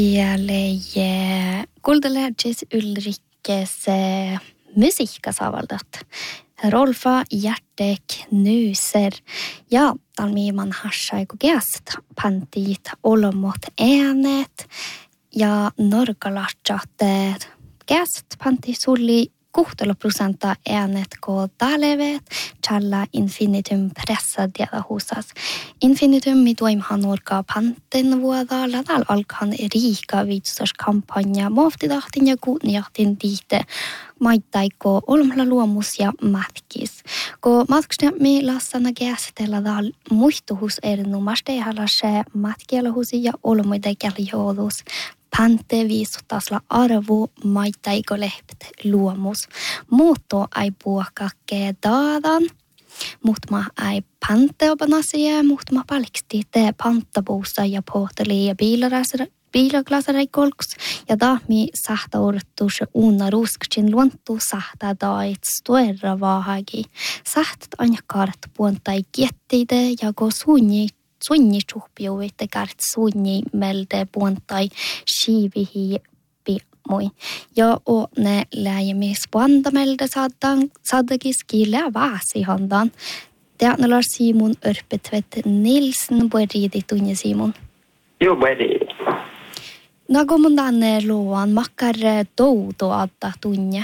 Jälle kuulteläätsis Ulrikes musiikkasavaldat. Rolfa Hjärtek Nyser. Ja talmiiman hassaiku geast pantiit olomot äänet ja norgalatsat geast panti sulli 60% äänet ko talevet challa infinitum pressa diada husas. Infinitum miduimhan orka panten vuodalla tal alkan riika viitsas kampanja moftidahtin ja kuutniahtin diite maittaiko olmla luomus ja matkis. Ko matksnämmi lassana gästellä dal muistuhus erinomaisesti halase matkialahusi ja olmoidekäljoodus. Pante viisutasla arvo maittaiko lehpt luomus. Muutto ai puokakke daadan. Muutma ai pante opanasia, muutma paliksti te pantapuussa ja pohteli ja biilaglasareikolks. Ja tahmi sahta ortus uuna rusksin luontu sahta dait stuerra vaahagi. Sahtat anjakaarat puontai kietteide ja ko suunni suhpiuvitte kärt suunni melde puontai siivihi pimmui. Ja ne läjemi spanda melde saadagis kiilää vaasihandan. Teatnalar Simon Örpetvet Nilsen Boeridi tunne Simon. Joo, Boeridi. Nago mun tänne luoan makkar touto adda tunne?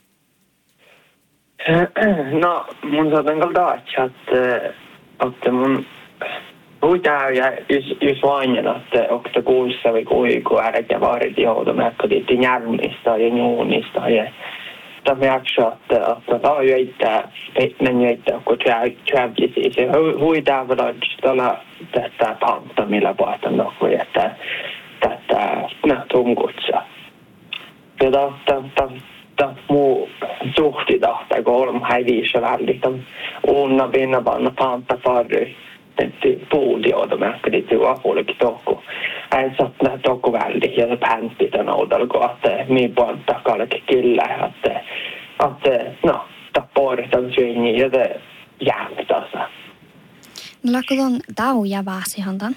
No, mun saatan kalta että mun Uutää ja just vain, että okta kuussa vai kuiku ääret ja vaarit joutumäkkä tiitti järmistä ja juunista ja tämä jakso, että tämä jöittää kun tjävkisi se huitaa vielä tuolla tätä panta, millä puhutaan nokku, että tätä tunkutsa. Ja tämä muu suhti tahtaa, kun olemme häviissä välillä, unna pinna panna panta farry. Että puulioutumäkkä diitti vapuolikin tokku. Ei saattaa tokku välillä ja päntti tämän oudalko, että mihin puolta kallekin kyllä, että tappoiritan syynniä, joten jäämtasa. No lakko ton tauja vaasihantan?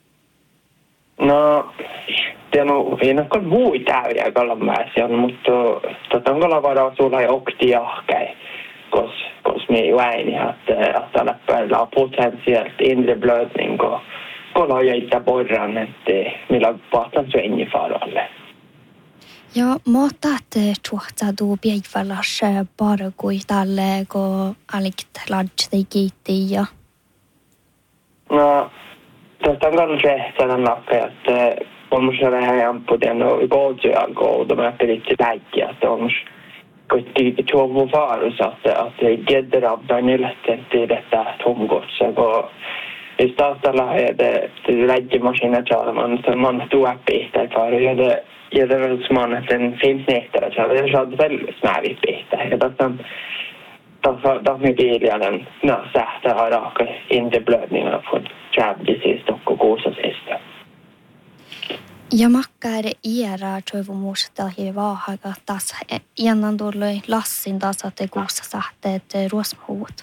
No, ei ole muu täyjä kallanmäisiä, mutta on kallavara sulla ei okti jahkäi. Kos mi väini att läppärillä on potentiellt inre blödning och kolla jäitä borran, että millä pahtan svengi faralle. Ja måtat tuohta du biegvallas bara kui talle ko alikt lajti kiitti ja. No, tästä on kans rehtänä nakka, että on musta vähän amputen kootsuja kouluta, piditsi läikkiä, että on musta koitti tuovu vaarus, että gedder abban yllättäen detta tomgods. Just taustalla är det läggemaskinat man tuoppiihtä för ja det väl som att den finns nästa så det är väl snävigt pihtä. Ja då med bilen sähtä har raka inte blödningar från tjävdisiist och kuusasista. Ja makkar era toivomusta hi vaahaga taas innan tulloi lassin taas että kuussa sahteet ruosmuut.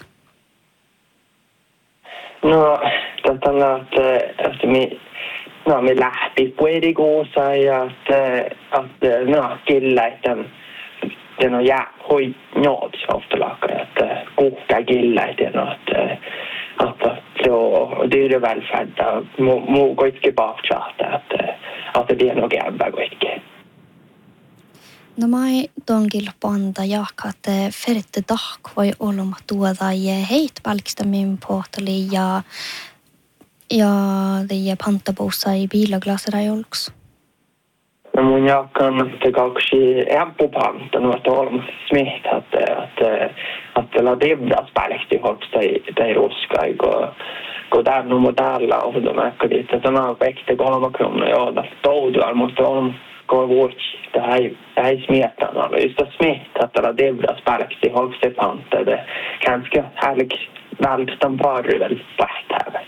No, että me lähti puolikuussa ja että kyllä, että den on hoi njoots ofta lakka, että kuhkaa kyllä, että se on dyrevälfärd, muu kaikki pahtsahtaa, että det är nog jävla kaikki. No mai tonkilla panta jahkat feritte tahk voi olma tuoda ja heit palkistamin pohtali ja det pantabuussa ei biilaglasarajolks. No mun jakkaan että kaksi ämpupanta nuot olma smiht att la devdas palkti hoksta tai ruskai kun täällä on täällä ohjelmassa että tämä on pekte 3 kronor ja toudual mutta on vuosi ei smiettä no just att smitta att la devdas palkti hoksta panta det ganska härligt välstam parry väl pähtävä.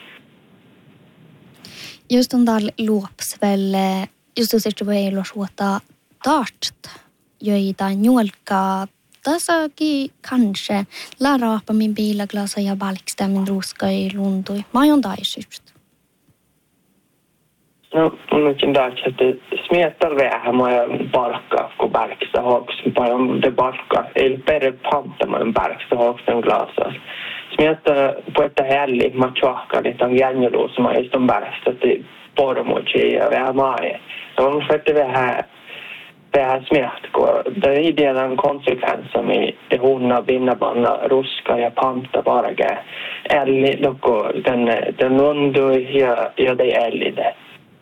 Just on täällä luops väl just se voi olla suota tart joita njolka tasakin kanske lära på min bilaglasa ja valksta min ruska i lundui. Mä oon taisust. No, minunkin daci, että smietar vähän moja palkkaa, kun pärkistä hooksen paljon de palkkaa. Ei perre pantamaan pärkistä hooksen glasas. Smietar på ett helg matchakar det on jännjuluus, mä istun pärkistä, että pormuji ja vähän maaja. Ja on fette vähän smiet, kun det är idean konsekvenser med hunna, binnabanna, ruska ja panta bara gä. Eli loko den lundu ja det eli det.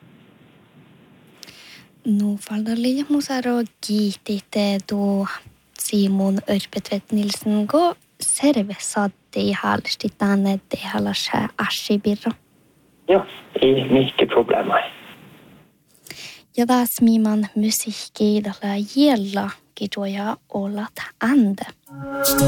Nu faldalle musaro kiitit tuo Simon Örpetvet Nilsen go servesatti halsti tänne tehalas ashibirro. Joo, ei mycket problem. Ja taas miman musiikki tällä jällä kijoja olla ände.